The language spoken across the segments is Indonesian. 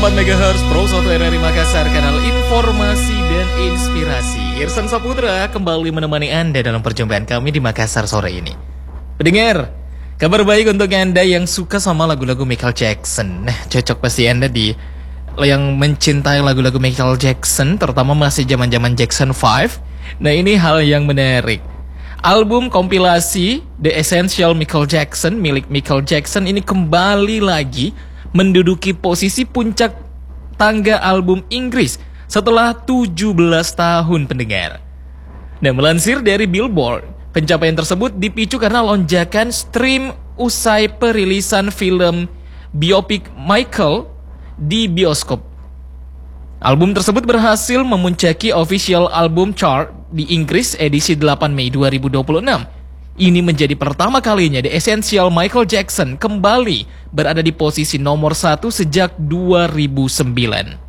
MHz Pro 1 RRI Makassar, kanal informasi dan inspirasi. Irsan Saputra kembali menemani Anda dalam perjumpaan kami di Makassar sore ini. Pendengar, kabar baik untuk Anda yang suka sama lagu-lagu Michael Jackson. Nah, cocok pasti Anda yang mencintai lagu-lagu Michael Jackson, terutama masih zaman-zaman Jackson 5. Nah, ini hal yang menarik. Album kompilasi The Essential Michael Jackson milik Michael Jackson ini kembali lagi menduduki posisi puncak tangga album Inggris setelah 17 tahun, pendengar. Nah, melansir dari Billboard, pencapaian tersebut dipicu karena lonjakan stream usai perilisan film biopik Michael di bioskop. Album tersebut berhasil memuncaki official album chart di Inggris edisi 8 Mei 2026. Ini menjadi pertama kalinya The Essential Michael Jackson kembali berada di posisi nomor 1 sejak 2009.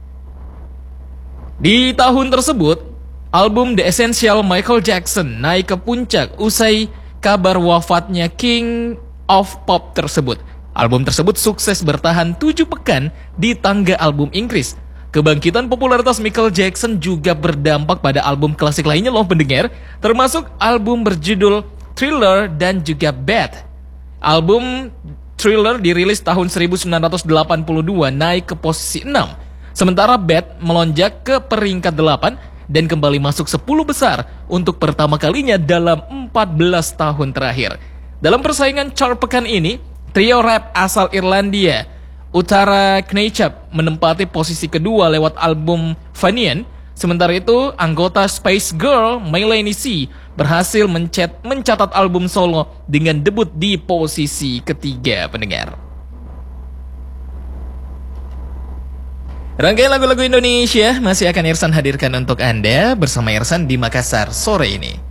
Di tahun tersebut, album The Essential Michael Jackson naik ke puncak usai kabar wafatnya King of Pop tersebut. Album tersebut sukses bertahan 7 pekan di tangga album Inggris. Kebangkitan popularitas Michael Jackson juga berdampak pada album klasik lainnya loh, pendengar, termasuk album berjudul Thriller dan juga Bad. Album Thriller dirilis tahun 1982 naik ke posisi 6. Sementara Bad melonjak ke peringkat 8 dan kembali masuk 10 besar untuk pertama kalinya dalam 14 tahun terakhir. Dalam persaingan chart pekan ini, trio rap asal Irlandia Utara Kneichap menempati posisi kedua lewat album Fanian. Sementara itu, anggota Space Girl Melanie C berhasil mencatat album solo dengan debut di posisi ketiga, pendengar. Rangkaian lagu-lagu Indonesia masih akan Irsan hadirkan untuk Anda bersama Irsan di Makassar sore ini.